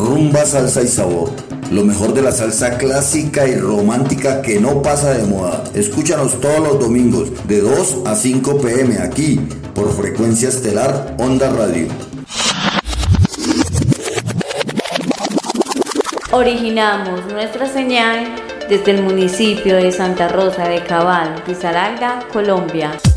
rumba, salsa y sabor. Lo mejor de la salsa clásica y romántica que no pasa de moda. Escúchanos todos los domingos de 2 a 5 p.m. aquí por Frecuencia Estelar Onda Radio. Originamos nuestra señal desde el municipio de Santa Rosa de Cabal, Risaralda, Colombia.